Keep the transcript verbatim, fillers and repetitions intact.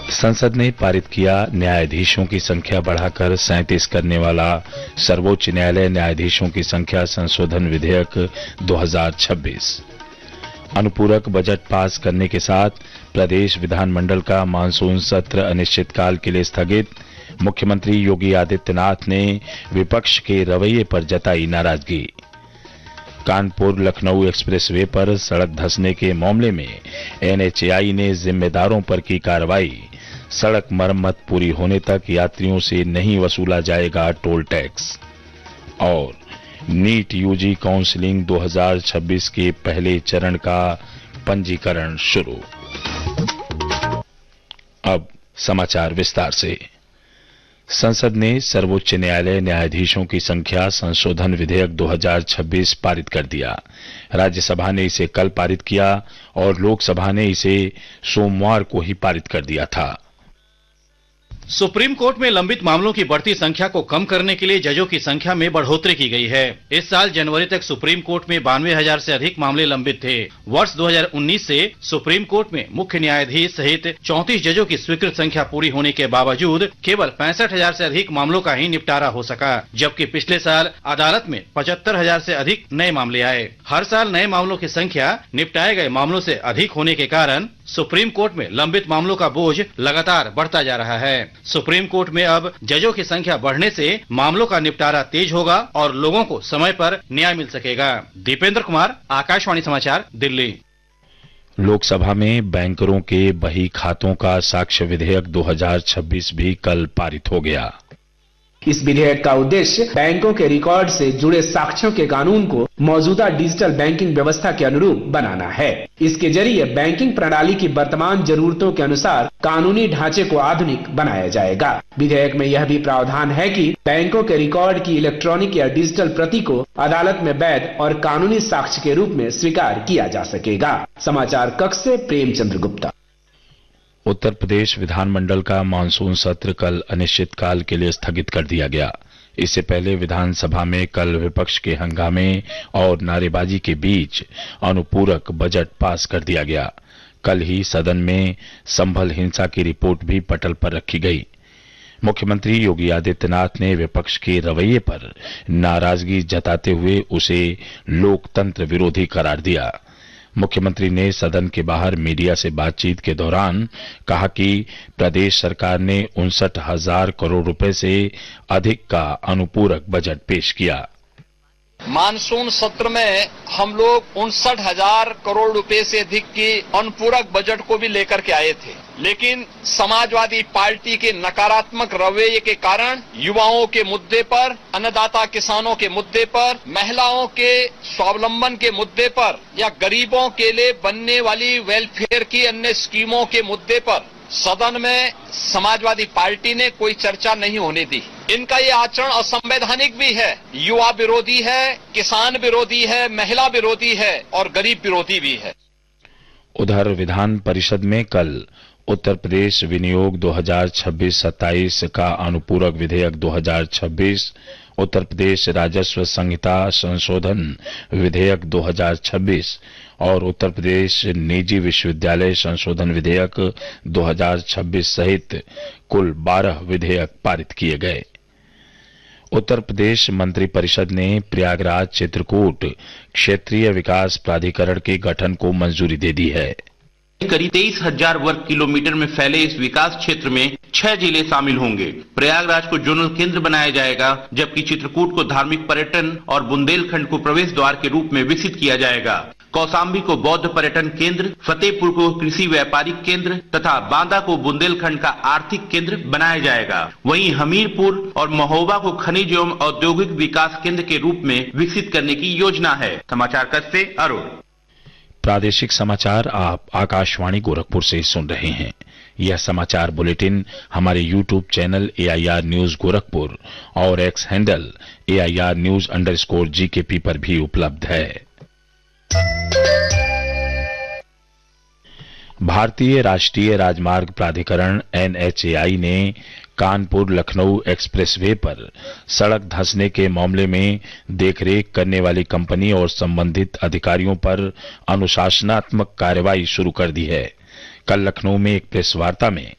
संसद ने पारित किया न्यायाधीशों की संख्या बढ़ाकर सैंतीस करने वाला सर्वोच्च न्यायालय न्यायाधीशों की संख्या संशोधन विधेयक दो हज़ार छब्बीस। अनुपूरक बजट पास करने के साथ प्रदेश विधानमंडल का मानसून सत्र अनिश्चितकाल के लिए स्थगित। मुख्यमंत्री योगी आदित्यनाथ ने विपक्ष के रवैये पर जताई नाराजगी। कानपुर लखनऊ एक्सप्रेसवे पर सड़क धंसने के मामले में एन एच ए आई ने जिम्मेदारों पर की कार्रवाई। सड़क मरम्मत पूरी होने तक यात्रियों से नहीं वसूला जाएगा टोल टैक्स। और नीट यू जी काउंसलिंग दो हज़ार छब्बीस के पहले चरण का पंजीकरण शुरू। अब समाचार विस्तार से। संसद ने सर्वोच्च न्यायालय न्यायाधीशों की संख्या संशोधन विधेयक दो हज़ार छब्बीस पारित कर दिया। राज्यसभा ने इसे कल पारित किया और लोकसभा ने इसे सोमवार को ही पारित कर दिया था। सुप्रीम कोर्ट में लंबित मामलों की बढ़ती संख्या को कम करने के लिए जजों की संख्या में बढ़ोतरी की गई है। इस साल जनवरी तक सुप्रीम कोर्ट में बानवे हजार से अधिक मामले लंबित थे। वर्ष दो हज़ार उन्नीस से सुप्रीम कोर्ट में मुख्य न्यायाधीश सहित चौंतीस जजों की स्वीकृत संख्या पूरी होने के बावजूद केवल पैंसठ हजार से अधिक मामलों का ही निपटारा हो सका, जबकि पिछले साल अदालत में पचहत्तर हजार से अधिक नए मामले आए। हर साल नए मामलों की संख्या निपटाए गए मामलों से अधिक होने के कारण सुप्रीम कोर्ट में लंबित मामलों का बोझ लगातार बढ़ता जा रहा है। सुप्रीम कोर्ट में अब जजों की संख्या बढ़ने से मामलों का निपटारा तेज होगा और लोगों को समय पर न्याय मिल सकेगा। दीपेंद्र कुमार, आकाशवाणी समाचार, दिल्ली। लोकसभा में बैंकरों के बही खातों का साक्ष्य विधेयक दो हज़ार छब्बीस भी कल पारित हो गया। इस विधेयक का उद्देश्य बैंकों के रिकॉर्ड से जुड़े साक्ष्यों के कानून को मौजूदा डिजिटल बैंकिंग व्यवस्था के अनुरूप बनाना है। इसके जरिए बैंकिंग प्रणाली की वर्तमान जरूरतों के अनुसार कानूनी ढांचे को आधुनिक बनाया जाएगा। विधेयक में यह भी प्रावधान है कि बैंकों के रिकॉर्ड की इलेक्ट्रॉनिक या डिजिटल प्रति को अदालत में वैध और कानूनी साक्ष्य के रूप में स्वीकार किया जा सकेगा। समाचार कक्ष से प्रेमचंद्र गुप्ता। उत्तर प्रदेश विधानमंडल का मानसून सत्र कल अनिश्चितकाल के लिए स्थगित कर दिया गया। इससे पहले विधानसभा में कल विपक्ष के हंगामे और नारेबाजी के बीच अनुपूरक बजट पास कर दिया गया। कल ही सदन में संभल हिंसा की रिपोर्ट भी पटल पर रखी गई। मुख्यमंत्री योगी आदित्यनाथ ने विपक्ष के रवैये पर नाराजगी जताते हुए उसे लोकतंत्र विरोधी करार दिया। मुख्यमंत्री ने सदन के बाहर मीडिया से बातचीत के दौरान कहा कि प्रदेश सरकार ने उनसठ हजार करोड़ रुपए से अधिक का अनुपूरक बजट पेश किया। मानसून सत्र में हम लोग उनसठ हजार करोड़ रुपए से अधिक की अनुपूरक बजट को भी लेकर के आए थे, लेकिन समाजवादी पार्टी के नकारात्मक रवैये के कारण युवाओं के मुद्दे पर, अन्नदाता किसानों के मुद्दे पर, महिलाओं के स्वावलंबन के मुद्दे पर या गरीबों के लिए बनने वाली वेलफेयर की अन्य स्कीमों के मुद्दे पर सदन में समाजवादी पार्टी ने कोई चर्चा नहीं होने दी। इनका ये आचरण असंवैधानिक भी है, युवा विरोधी है, किसान विरोधी है, महिला विरोधी है और गरीब विरोधी भी है। उधर विधान परिषद में कल उत्तर प्रदेश विनियोग दो हज़ार छब्बीस सत्ताईस का अनुपूरक विधेयक दो हज़ार छब्बीस, उत्तर प्रदेश राजस्व संहिता संशोधन विधेयक दो हज़ार छब्बीस और उत्तर प्रदेश निजी विश्वविद्यालय संशोधन विधेयक दो हज़ार छब्बीस सहित कुल बारह विधेयक पारित किए गए। उत्तर प्रदेश मंत्रिपरिषद ने प्रयागराज चित्रकूट क्षेत्रीय विकास प्राधिकरण के गठन को मंजूरी दे दी है। करीब तेईस हजार वर्ग किलोमीटर में फैले इस विकास क्षेत्र में छह जिले शामिल होंगे। प्रयागराज को जोनल केंद्र बनाया जाएगा, जबकि चित्रकूट को धार्मिक पर्यटन और बुंदेलखंड को प्रवेश द्वार के रूप में विकसित किया जाएगा। कौशाम्बी को बौद्ध पर्यटन केंद्र, फतेहपुर को कृषि व्यापारिक केंद्र तथा बांदा को बुंदेलखंड का आर्थिक केंद्र बनाया जाएगा। वहीं हमीरपुर और महोबा को खनिज एवं औद्योगिक विकास केंद्र के रूप में विकसित करने की योजना है। समाचार कक्ष से अरुण। प्रादेशिक समाचार आप आकाशवाणी गोरखपुर से सुन रहे हैं। यह समाचार बुलेटिन हमारे YouTube channel A I R news Gorakhpur और x handle A I R news underscore G के पी पर भी उपलब्ध है। भारतीय राष्ट्रीय राजमार्ग प्राधिकरण एन एच ए आई ने कानपुर लखनऊ एक्सप्रेसवे पर सड़क धंसने के मामले में देखरेख करने वाली कंपनी और संबंधित अधिकारियों पर अनुशासनात्मक कार्रवाई शुरू कर दी है। कल लखनऊ में एक प्रेस वार्ता में